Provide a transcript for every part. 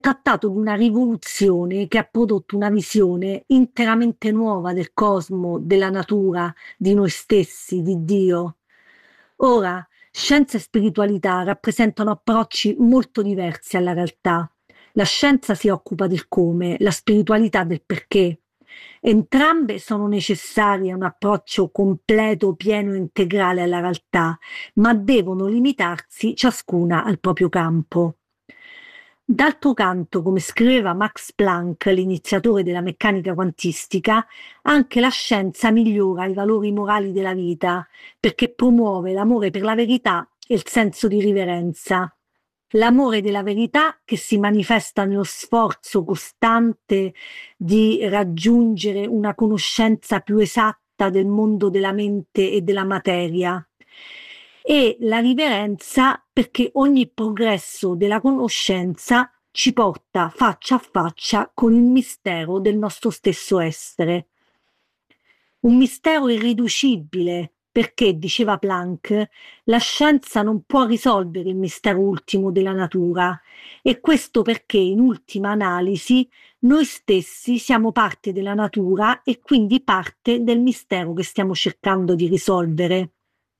trattato di una rivoluzione che ha prodotto una visione interamente nuova del cosmo, della natura, di noi stessi, di Dio. Ora, scienza e spiritualità rappresentano approcci molto diversi alla realtà. La scienza si occupa del come, la spiritualità del perché. Entrambe sono necessarie a un approccio completo, pieno e integrale alla realtà, ma devono limitarsi ciascuna al proprio campo. D'altro canto, come scriveva Max Planck, l'iniziatore della meccanica quantistica, anche la scienza migliora i valori morali della vita, perché promuove l'amore per la verità e il senso di riverenza. L'amore della verità che si manifesta nello sforzo costante di raggiungere una conoscenza più esatta del mondo della mente e della materia, e la riverenza perché ogni progresso della conoscenza ci porta faccia a faccia con il mistero del nostro stesso essere. Un mistero irriducibile perché, diceva Planck, la scienza non può risolvere il mistero ultimo della natura, e questo perché in ultima analisi noi stessi siamo parte della natura e quindi parte del mistero che stiamo cercando di risolvere.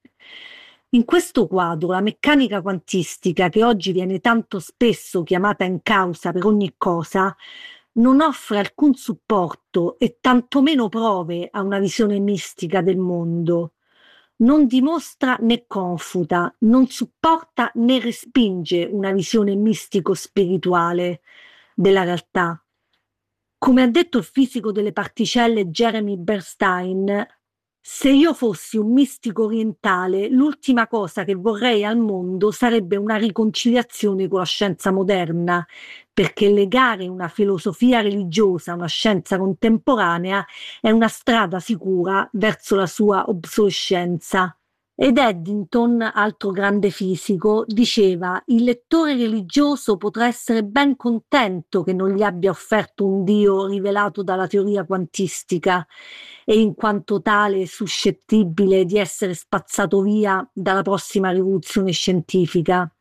In questo quadro, la meccanica quantistica, che oggi viene tanto spesso chiamata in causa per ogni cosa, non offre alcun supporto e tantomeno prove a una visione mistica del mondo. Non dimostra né confuta, non supporta né respinge una visione mistico-spirituale della realtà. Come ha detto il fisico delle particelle Jeremy Bernstein, se io fossi un mistico orientale, l'ultima cosa che vorrei al mondo sarebbe una riconciliazione con la scienza moderna, perché legare una filosofia religiosa a una scienza contemporanea è una strada sicura verso la sua obsolescenza. Ed Eddington, altro grande fisico, diceva: il lettore religioso potrà essere ben contento che non gli abbia offerto un Dio rivelato dalla teoria quantistica e in quanto tale suscettibile di essere spazzato via dalla prossima rivoluzione scientifica.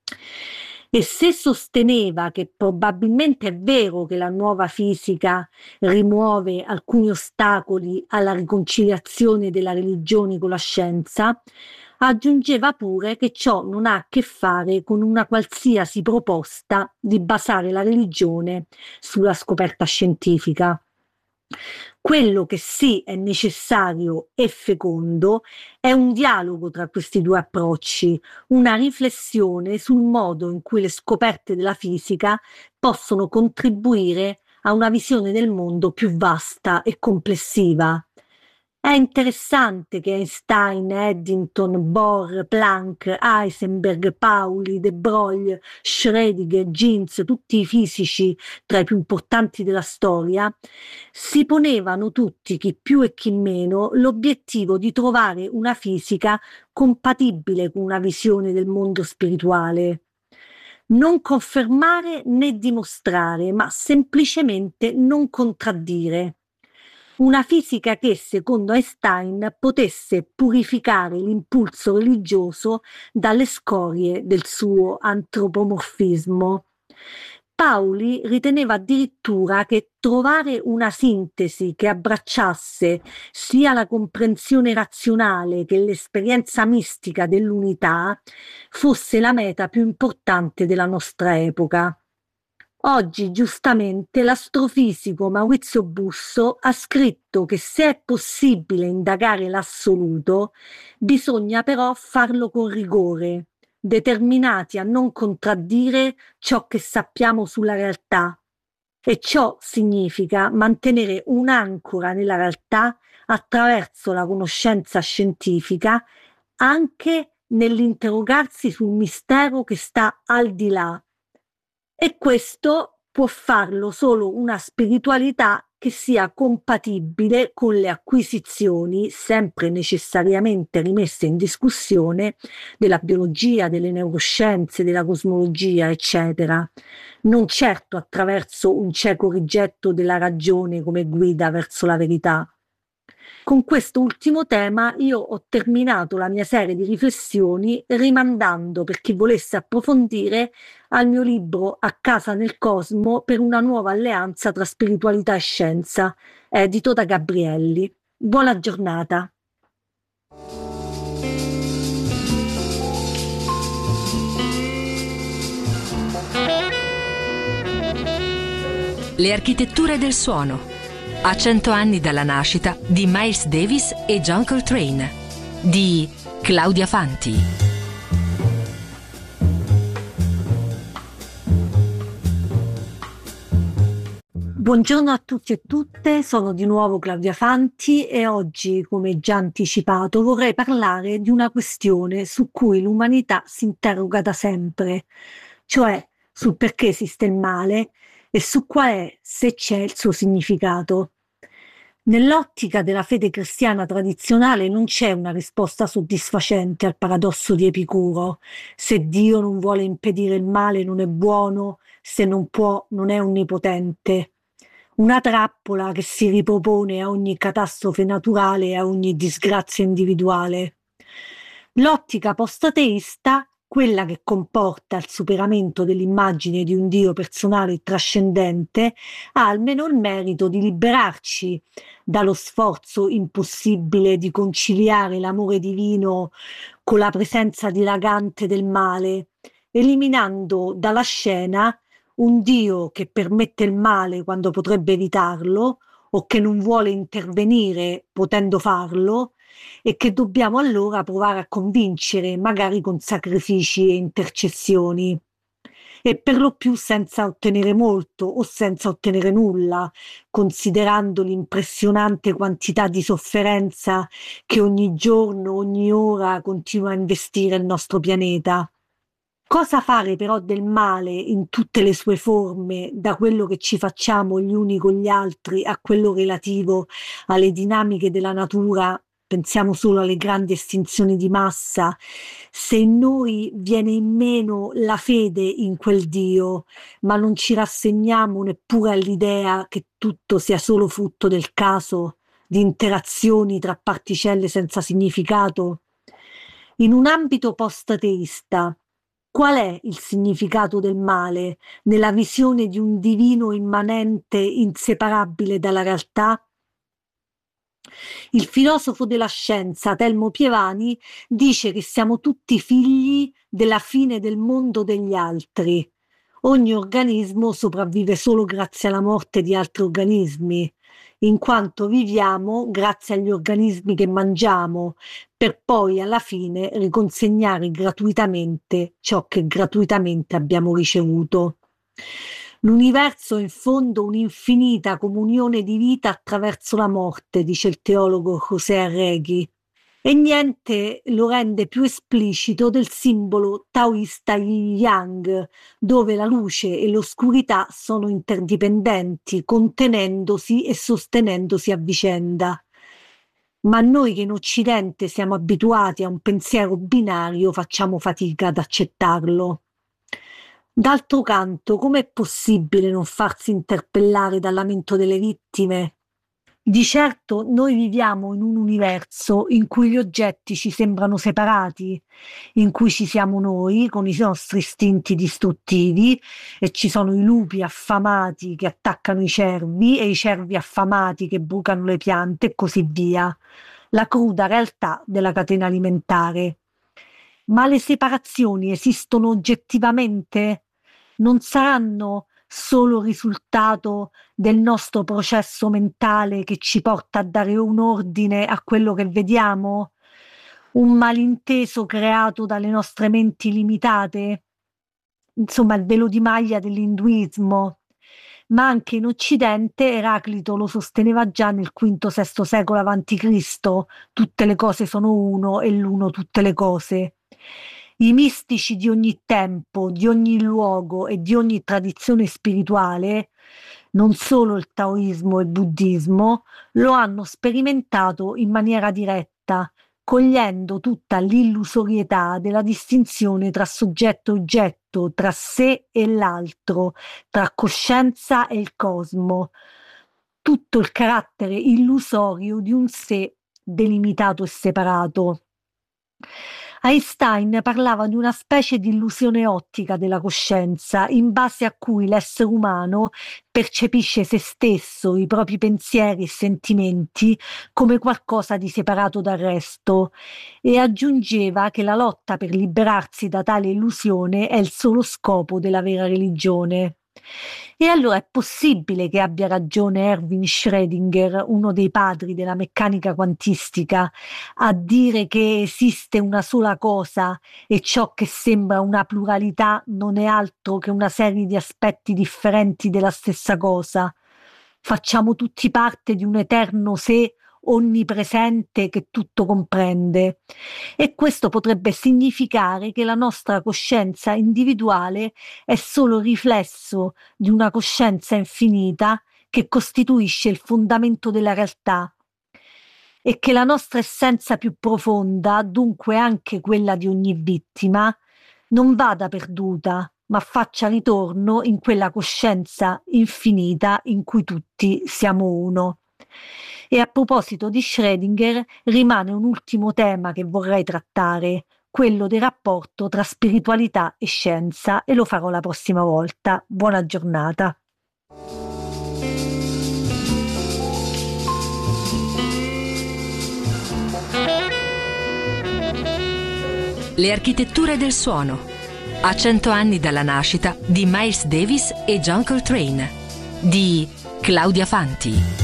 E se sosteneva che probabilmente è vero che la nuova fisica rimuove alcuni ostacoli alla riconciliazione della religione con la scienza, aggiungeva pure che ciò non ha a che fare con una qualsiasi proposta di basare la religione sulla scoperta scientifica. Quello che sì è necessario e fecondo è un dialogo tra questi due approcci, una riflessione sul modo in cui le scoperte della fisica possono contribuire a una visione del mondo più vasta e complessiva. È interessante che Einstein, Eddington, Bohr, Planck, Heisenberg, Pauli, De Broglie, Schrödinger, Jeans, tutti i fisici tra i più importanti della storia, si ponevano tutti, chi più e chi meno, l'obiettivo di trovare una fisica compatibile con una visione del mondo spirituale. Non confermare né dimostrare, ma semplicemente non contraddire. Una fisica che, secondo Einstein, potesse purificare l'impulso religioso dalle scorie del suo antropomorfismo. Pauli riteneva addirittura che trovare una sintesi che abbracciasse sia la comprensione razionale che l'esperienza mistica dell'unità fosse la meta più importante della nostra epoca. Oggi, giustamente, l'astrofisico Maurizio Busso ha scritto che se è possibile indagare l'assoluto, bisogna però farlo con rigore, determinati a non contraddire ciò che sappiamo sulla realtà. E ciò significa mantenere un'ancora nella realtà attraverso la conoscenza scientifica, anche nell'interrogarsi sul mistero che sta al di là. E questo può farlo solo una spiritualità che sia compatibile con le acquisizioni, sempre necessariamente rimesse in discussione, della biologia, delle neuroscienze, della cosmologia, eccetera. Non certo attraverso un cieco rigetto della ragione come guida verso la verità. Con questo ultimo tema io ho terminato la mia serie di riflessioni rimandando per chi volesse approfondire al mio libro A casa nel cosmo per una nuova alleanza tra spiritualità e scienza, edito da Gabrielli. Buona giornata. Le architetture del suono. A 100 anni dalla nascita di Miles Davis e John Coltrane. Di Claudia Fanti. Buongiorno a tutti e tutte, sono di nuovo Claudia Fanti e oggi, come già anticipato, vorrei parlare di una questione su cui l'umanità si interroga da sempre, cioè sul perché esiste il male e su qual è, se c'è, il suo significato. Nell'ottica della fede cristiana tradizionale non c'è una risposta soddisfacente al paradosso di Epicuro. Se Dio non vuole impedire il male non è buono, se non può non è onnipotente. Una trappola che si ripropone a ogni catastrofe naturale e a ogni disgrazia individuale. L'ottica post-ateista, quella che comporta il superamento dell'immagine di un Dio personale e trascendente, ha almeno il merito di liberarci dallo sforzo impossibile di conciliare l'amore divino con la presenza dilagante del male, eliminando dalla scena un Dio che permette il male quando potrebbe evitarlo o che non vuole intervenire potendo farlo e che dobbiamo allora provare a convincere, magari con sacrifici e intercessioni. E per lo più senza ottenere molto o senza ottenere nulla, considerando l'impressionante quantità di sofferenza che ogni giorno, ogni ora continua a investire il nostro pianeta. Cosa fare però del male in tutte le sue forme, da quello che ci facciamo gli uni con gli altri a quello relativo alle dinamiche della natura, pensiamo solo alle grandi estinzioni di massa, se in noi viene in meno la fede in quel Dio, ma non ci rassegniamo neppure all'idea che tutto sia solo frutto del caso, di interazioni tra particelle senza significato? In un ambito post-ateista, qual è il significato del male nella visione di un divino immanente inseparabile dalla realtà? Il filosofo della scienza Telmo Pievani dice che siamo tutti figli della fine del mondo degli altri. Ogni organismo sopravvive solo grazie alla morte di altri organismi, in quanto viviamo grazie agli organismi che mangiamo, per poi alla fine riconsegnare gratuitamente ciò che gratuitamente abbiamo ricevuto. L'universo è in fondo un'infinita comunione di vita attraverso la morte, dice il teologo José Arregui, e niente lo rende più esplicito del simbolo taoista Yin Yang, dove la luce e l'oscurità sono interdipendenti, contenendosi e sostenendosi a vicenda. Ma noi che in Occidente siamo abituati a un pensiero binario facciamo fatica ad accettarlo. D'altro canto, com'è possibile non farsi interpellare dal lamento delle vittime? Di certo noi viviamo in un universo in cui gli oggetti ci sembrano separati, in cui ci siamo noi con i nostri istinti distruttivi e ci sono i lupi affamati che attaccano i cervi e i cervi affamati che brucano le piante e così via. La cruda realtà della catena alimentare. Ma le separazioni esistono oggettivamente? Non saranno solo risultato del nostro processo mentale che ci porta a dare un ordine a quello che vediamo? Un malinteso creato dalle nostre menti limitate? Insomma, il velo di maglia dell'induismo. Ma anche in Occidente Eraclito lo sosteneva già nel V-VI secolo a.C., tutte le cose sono uno e l'uno tutte le cose. I mistici di ogni tempo, di ogni luogo e di ogni tradizione spirituale, non solo il taoismo e il buddismo, lo hanno sperimentato in maniera diretta, cogliendo tutta l'illusorietà della distinzione tra soggetto e oggetto, tra sé e l'altro, tra coscienza e il cosmo. tutto il carattere illusorio di un sé delimitato e separato. Einstein parlava di una specie di illusione ottica della coscienza, in base a cui l'essere umano percepisce se stesso, i propri pensieri e sentimenti come qualcosa di separato dal resto, e aggiungeva che la lotta per liberarsi da tale illusione è il solo scopo della vera religione. E allora è possibile che abbia ragione Erwin Schrödinger, uno dei padri della meccanica quantistica, a dire che esiste una sola cosa e ciò che sembra una pluralità non è altro che una serie di aspetti differenti della stessa cosa. Facciamo tutti parte di un eterno sé onnipresente che tutto comprende. E questo potrebbe significare che la nostra coscienza individuale è solo riflesso di una coscienza infinita che costituisce il fondamento della realtà e che la nostra essenza più profonda, dunque anche quella di ogni vittima, non vada perduta, ma faccia ritorno in quella coscienza infinita in cui tutti siamo uno. E a proposito di Schrödinger, rimane un ultimo tema che vorrei trattare, quello del rapporto tra spiritualità e scienza, e lo farò la prossima volta. Buona giornata. Le architetture del suono. A 100 anni dalla nascita di Miles Davis e John Coltrane. Di Claudia Fanti.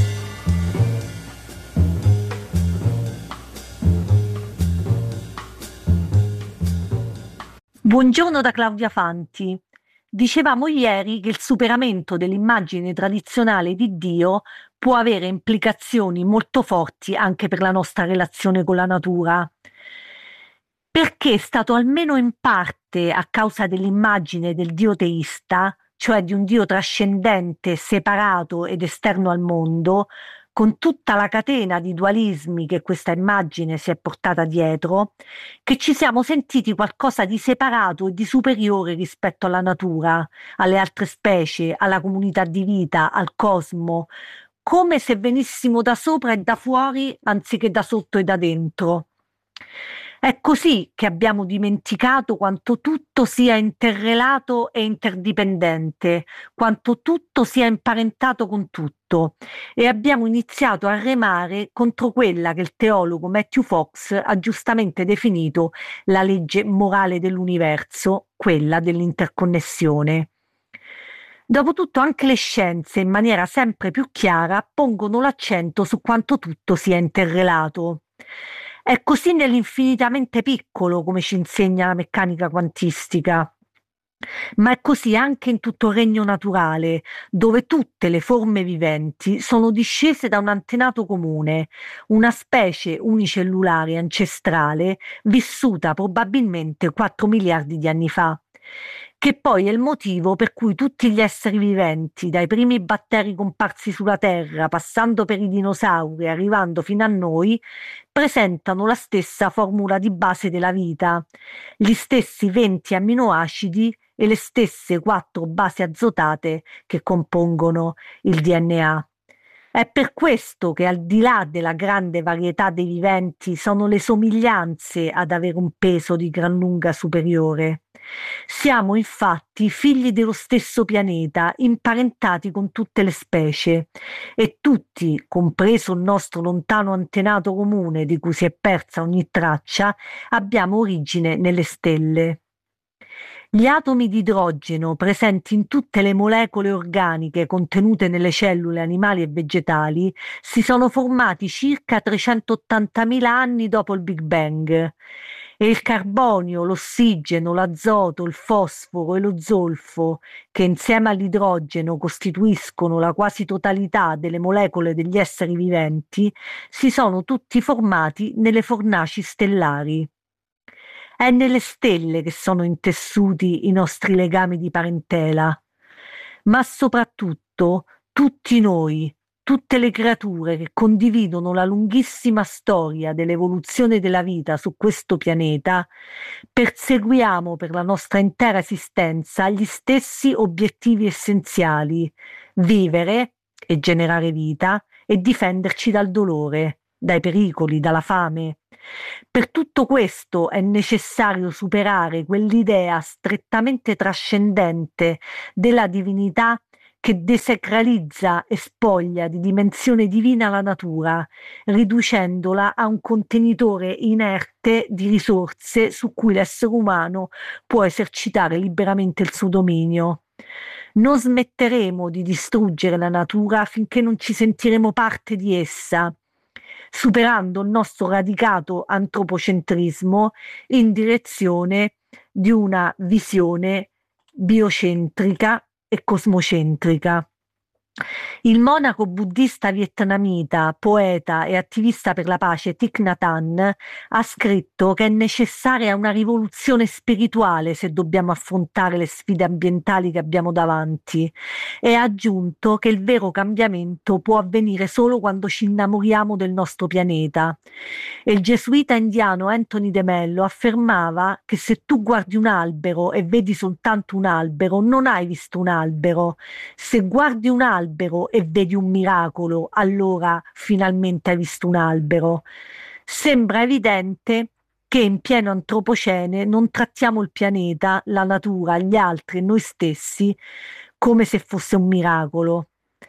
Buongiorno da Claudia Fanti. Dicevamo ieri che il superamento dell'immagine tradizionale di Dio può avere implicazioni molto forti anche per la nostra relazione con la natura, perché è stato almeno in parte a causa dell'immagine del Dio teista, cioè di un Dio trascendente, separato ed esterno al mondo, con tutta la catena di dualismi che questa immagine si è portata dietro, che ci siamo sentiti qualcosa di separato e di superiore rispetto alla natura, alle altre specie, alla comunità di vita, al cosmo, come se venissimo da sopra e da fuori anziché da sotto e da dentro. È così che abbiamo dimenticato quanto tutto sia interrelato e interdipendente, quanto tutto sia imparentato con tutto, e abbiamo iniziato a remare contro quella che il teologo Matthew Fox ha giustamente definito la legge morale dell'universo, quella dell'interconnessione. Dopotutto anche le scienze, in maniera sempre più chiara, pongono l'accento su quanto tutto sia interrelato. È così nell'infinitamente piccolo, come ci insegna la meccanica quantistica, ma è così anche in tutto il regno naturale, dove tutte le forme viventi sono discese da un antenato comune, una specie unicellulare ancestrale vissuta probabilmente 4 miliardi di anni fa, che poi è il motivo per cui tutti gli esseri viventi, dai primi batteri comparsi sulla Terra, passando per i dinosauri, arrivando fino a noi, presentano la stessa formula di base della vita, gli stessi 20 amminoacidi e le stesse 4 basi azotate che compongono il DNA. È per questo che, al di là della grande varietà dei viventi, sono le somiglianze ad avere un peso di gran lunga superiore. Siamo infatti figli dello stesso pianeta, imparentati con tutte le specie, e tutti, compreso il nostro lontano antenato comune di cui si è persa ogni traccia, abbiamo origine nelle stelle. Gli atomi di idrogeno presenti in tutte le molecole organiche contenute nelle cellule animali e vegetali si sono formati circa 380.000 anni dopo il Big Bang, e il carbonio, l'ossigeno, l'azoto, il fosforo e lo zolfo, che insieme all'idrogeno costituiscono la quasi totalità delle molecole degli esseri viventi, si sono tutti formati nelle fornaci stellari. È nelle stelle che sono intessuti i nostri legami di parentela, ma soprattutto tutti noi, tutte le creature che condividono la lunghissima storia dell'evoluzione della vita su questo pianeta, perseguiamo per la nostra intera esistenza gli stessi obiettivi essenziali: vivere, e generare vita e difenderci dal dolore, dai pericoli, dalla fame. Per tutto questo è necessario superare quell'idea strettamente trascendente della divinità che desacralizza e spoglia di dimensione divina la natura, riducendola a un contenitore inerte di risorse su cui l'essere umano può esercitare liberamente il suo dominio. Non smetteremo di distruggere la natura finché non ci sentiremo parte di essa, superando il nostro radicato antropocentrismo in direzione di una visione biocentrica e cosmocentrica. Il monaco buddista vietnamita, poeta e attivista per la pace Thich Nhat Hanh ha scritto che è necessaria una rivoluzione spirituale se dobbiamo affrontare le sfide ambientali che abbiamo davanti, e ha aggiunto che il vero cambiamento può avvenire solo quando ci innamoriamo del nostro pianeta. E il gesuita indiano Anthony De Mello affermava che se tu guardi un albero e vedi soltanto un albero, non hai visto un albero. Se guardi un albero e vedi un miracolo, allora finalmente hai visto un albero. Sembra evidente che in pieno antropocene non trattiamo il pianeta, la natura, gli altri e noi stessi come se fosse un miracolo.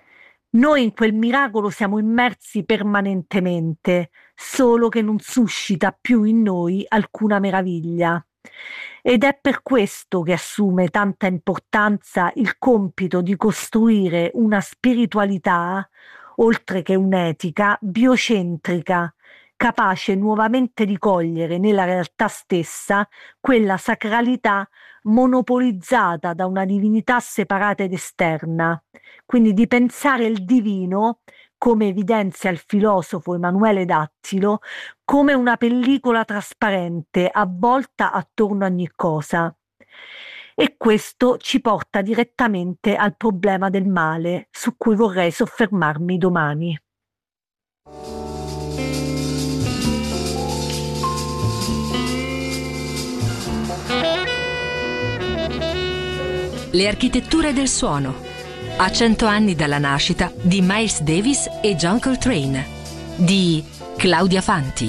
Noi in quel miracolo siamo immersi permanentemente, solo che non suscita più in noi alcuna meraviglia. Ed è per questo che assume tanta importanza il compito di costruire una spiritualità, oltre che un'etica, biocentrica, capace nuovamente di cogliere nella realtà stessa quella sacralità monopolizzata da una divinità separata ed esterna, quindi di pensare il divino, come evidenzia il filosofo Emanuele Dattilo, come una pellicola trasparente avvolta attorno a ogni cosa. E questo ci porta direttamente al problema del male, su cui vorrei soffermarmi domani. Le architetture del suono. A 100 anni dalla nascita di Miles Davis e John Coltrane. Di Claudia Fanti.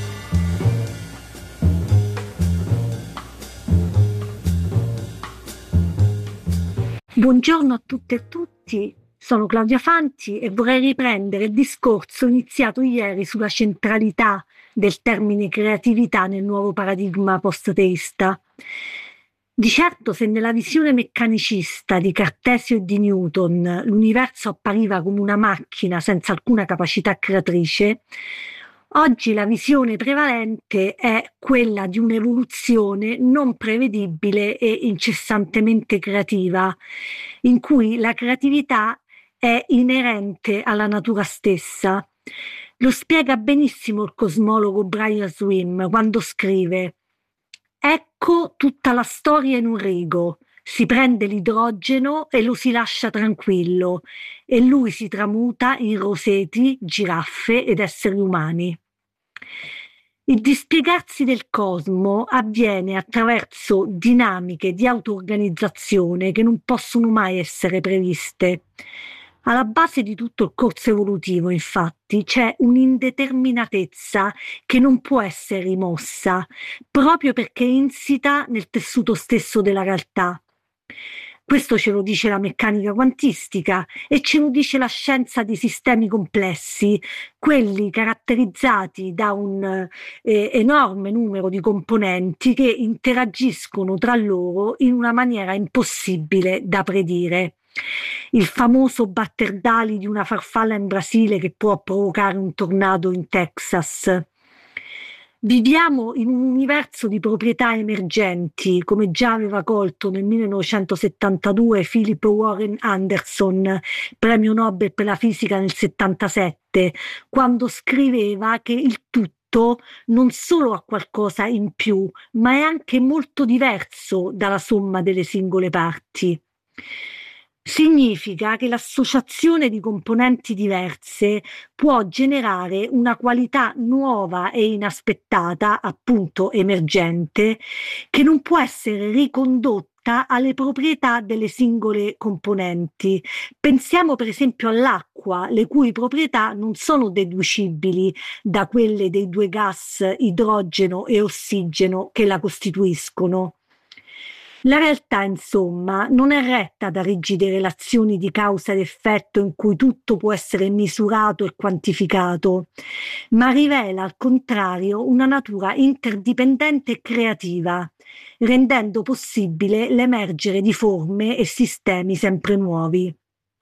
Buongiorno a tutte e tutti, sono Claudia Fanti e vorrei riprendere il discorso iniziato ieri sulla centralità del termine creatività nel nuovo paradigma post-teista. Di certo, se nella visione meccanicista di Cartesio e di Newton l'universo appariva come una macchina senza alcuna capacità creatrice, oggi la visione prevalente è quella di un'evoluzione non prevedibile e incessantemente creativa, in cui la creatività è inerente alla natura stessa. Lo spiega benissimo il cosmologo Brian Swimme quando scrive: ecco tutta la storia in un rigo. Si prende l'idrogeno e lo si lascia tranquillo, e lui si tramuta in roseti, giraffe ed esseri umani. Il dispiegarsi del cosmo avviene attraverso dinamiche di auto-organizzazione che non possono mai essere previste. Alla base di tutto il corso evolutivo, infatti, c'è un'indeterminatezza che non può essere rimossa, proprio perché è insita nel tessuto stesso della realtà. Questo ce lo dice la meccanica quantistica e ce lo dice la scienza dei sistemi complessi, quelli caratterizzati da un enorme numero di componenti che interagiscono tra loro in una maniera impossibile da predire. Il famoso batterdali di una farfalla in Brasile che può provocare un tornado in Texas. Viviamo in un universo di proprietà emergenti, come già aveva colto nel 1972 Philip Warren Anderson, premio Nobel per la fisica nel 1977, quando scriveva che il tutto non solo ha qualcosa in più, ma è anche molto diverso dalla somma delle singole parti. Significa che l'associazione di componenti diverse può generare una qualità nuova e inaspettata, appunto emergente, che non può essere ricondotta alle proprietà delle singole componenti. Pensiamo per esempio all'acqua l'acqua, le cui proprietà non sono deducibili da quelle dei due gas idrogeno e ossigeno che la costituiscono. La realtà, insomma, non è retta da rigide relazioni di causa ed effetto in cui tutto può essere misurato e quantificato, ma rivela al contrario una natura interdipendente e creativa, rendendo possibile l'emergere di forme e sistemi sempre nuovi.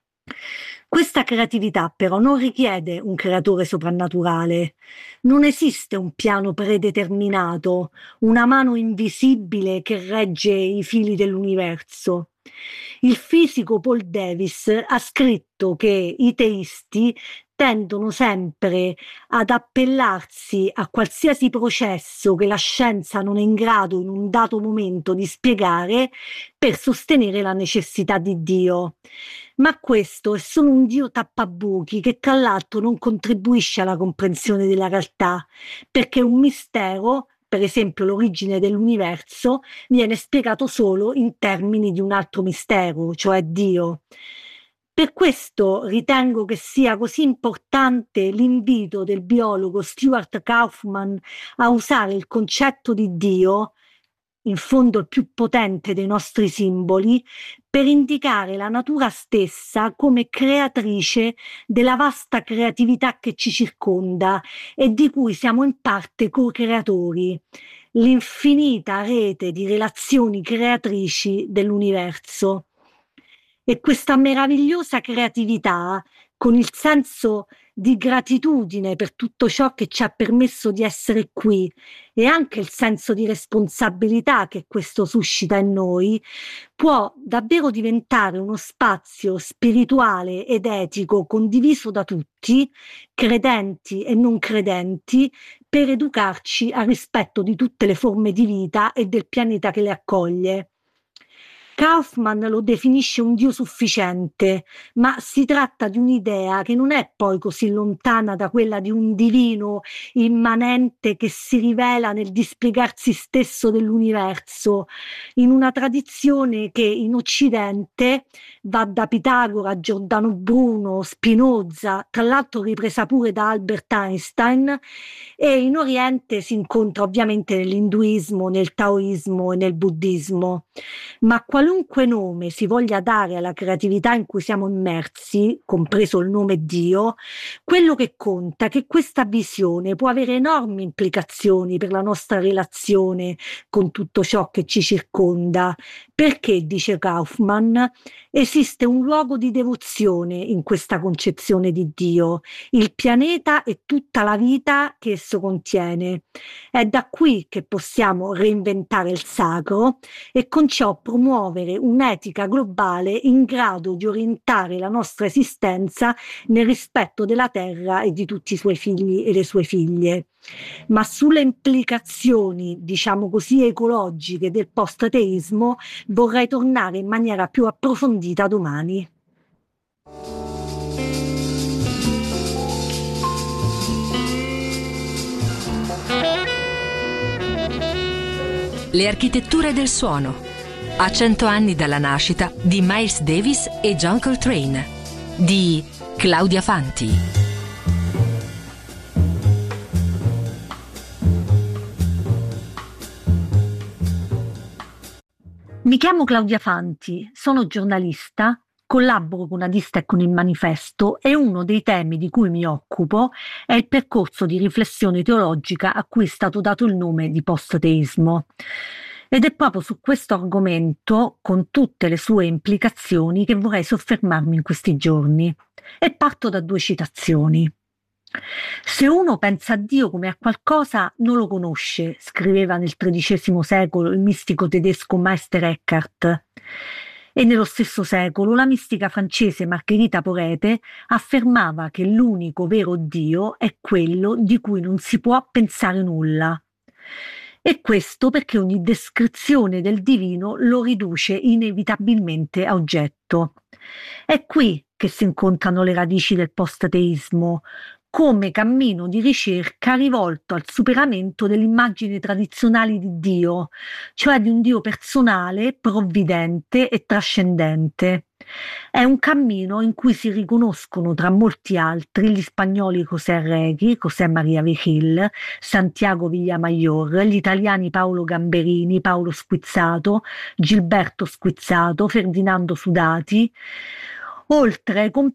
Questa creatività però non richiede un creatore soprannaturale. Non esiste un piano predeterminato, una mano invisibile che regge i fili dell'universo. Il fisico Paul Davies ha scritto che i teisti tendono sempre ad appellarsi a qualsiasi processo che la scienza non è in grado in un dato momento di spiegare per sostenere la necessità di Dio. Ma questo è solo un Dio tappabuchi che tra l'altro non contribuisce alla comprensione della realtà, perché un mistero, per esempio l'origine dell'universo, viene spiegato solo in termini di un altro mistero, cioè Dio. Per questo ritengo che sia così importante l'invito del biologo Stuart Kauffman a usare il concetto di Dio, in fondo il più potente dei nostri simboli, per indicare la natura stessa come creatrice della vasta creatività che ci circonda e di cui siamo in parte co-creatori, l'infinita rete di relazioni creatrici dell'universo. E questa meravigliosa creatività, con il senso di gratitudine per tutto ciò che ci ha permesso di essere qui e anche il senso di responsabilità che questo suscita in noi, può davvero diventare uno spazio spirituale ed etico condiviso da tutti, credenti e non credenti, per educarci al rispetto di tutte le forme di vita e del pianeta che le accoglie. Kaufman lo definisce un Dio sufficiente, ma si tratta di un'idea che non è poi così lontana da quella di un divino immanente che si rivela nel dispiegarsi stesso dell'universo, in una tradizione che in Occidente va da Pitagora a Giordano Bruno, Spinoza, tra l'altro ripresa pure da Albert Einstein, e in Oriente si incontra ovviamente nell'induismo, nel taoismo e nel buddismo. Ma qualunque nome si voglia dare alla creatività in cui siamo immersi, compreso il nome Dio, quello che conta è che questa visione può avere enormi implicazioni per la nostra relazione con tutto ciò che ci circonda, perché, dice Kaufman, esiste un luogo di devozione in questa concezione di Dio, il pianeta e tutta la vita che esso contiene. È da qui che possiamo reinventare il sacro e con ciò promuovere un'etica globale in grado di orientare la nostra esistenza nel rispetto della terra e di tutti i suoi figli e le sue figlie. Ma sulle implicazioni, diciamo così, ecologiche del post-ateismo vorrei tornare in maniera più approfondita domani. Le architetture del suono. A 100 anni dalla nascita di Miles Davis e John Coltrane. Di Claudia Fanti. Mi chiamo Claudia Fanti, sono giornalista, collaboro con Adista e con il Manifesto e uno dei temi di cui mi occupo è il percorso di riflessione teologica a cui è stato dato il nome di post-ateismo. Ed è proprio su questo argomento, con tutte le sue implicazioni, che vorrei soffermarmi in questi giorni. E parto da 2 citazioni. Se uno pensa a Dio come a qualcosa, non lo conosce, scriveva nel XIII secolo il mistico tedesco Meister Eckhart. E nello stesso secolo la mistica francese Margherita Porete affermava che l'unico vero Dio è quello di cui non si può pensare nulla. E questo perché ogni descrizione del divino lo riduce inevitabilmente a oggetto. È qui che si incontrano le radici del post-ateismo, come cammino di ricerca rivolto al superamento delle immagini tradizionali di Dio, cioè di un Dio personale, provvidente e trascendente. È un cammino in cui si riconoscono tra molti altri gli spagnoli José Regui, José María Vigil, Santiago Villamayor, gli italiani Paolo Gamberini, Paolo Squizzato, Gilberto Squizzato, Ferdinando Sudati, oltre ai